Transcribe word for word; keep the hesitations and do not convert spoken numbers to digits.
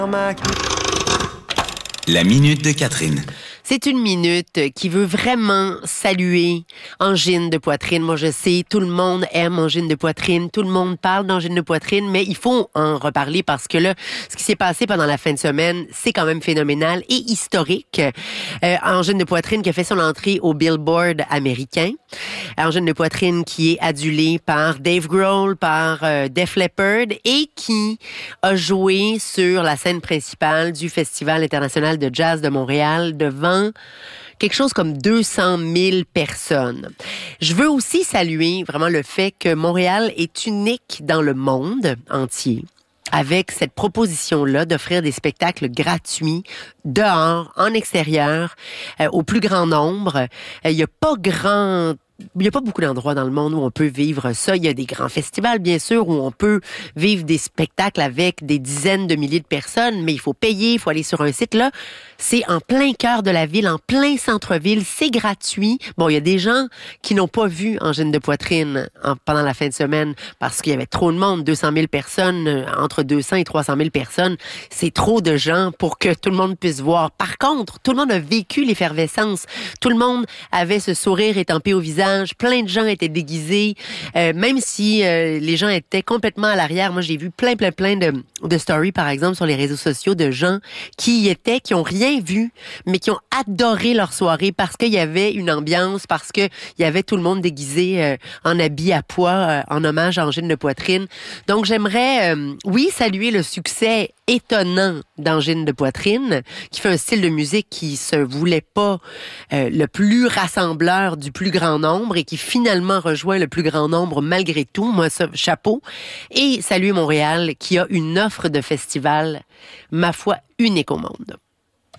La minute de Catherine. C'est une minute qui veut vraiment saluer angine de poitrine. Moi, je sais, tout le monde aime angine de poitrine. Tout le monde parle d'angine de poitrine, mais il faut en reparler parce que là, ce qui s'est passé pendant la fin de semaine, c'est quand même phénoménal et historique. Euh, angine de poitrine qui a fait son entrée au Billboard américain. Angine de poitrine qui est adulée par Dave Grohl, par euh, Def Leppard et qui a joué sur la scène principale du Festival international de jazz de Montréal devant quelque chose comme deux cent mille personnes. Je veux aussi saluer vraiment le fait que Montréal est unique dans le monde entier avec cette proposition-là d'offrir des spectacles gratuits dehors, en extérieur, euh, au plus grand nombre. Il n'y a pas grand... Il n'y a pas beaucoup d'endroits dans le monde où on peut vivre ça. Il y a des grands festivals, bien sûr, où on peut vivre des spectacles avec des dizaines de milliers de personnes, mais il faut payer, il faut aller sur un site. Là, c'est en plein cœur de la ville, en plein centre-ville, c'est gratuit. Bon, il y a des gens qui n'ont pas vu angine de poitrine en, pendant la fin de semaine parce qu'il y avait trop de monde, deux cent mille personnes, entre deux cents et trois cent mille personnes. C'est trop de gens pour que tout le monde puisse voir. Par contre, tout le monde a vécu l'effervescence. Tout le monde avait ce sourire étampé au visage. Plein de gens étaient déguisés, euh, même si euh, les gens étaient complètement à l'arrière. Moi, j'ai vu plein, plein, plein de, de stories, par exemple, sur les réseaux sociaux de gens qui y étaient, qui ont rien vu, mais qui ont adoré leur soirée parce qu'il y avait une ambiance, parce qu'il y avait tout le monde déguisé euh, en habits à pois, euh, en hommage à angine de poitrine. Donc, j'aimerais, euh, oui, saluer le succès étonnant d'angine de poitrine, qui fait un style de musique qui se voulait pas euh, le plus rassembleur du plus grand nombre et qui finalement rejoint le plus grand nombre malgré tout. Moi, ça, chapeau. Et saluer Montréal qui a une offre de festival, ma foi, unique au monde.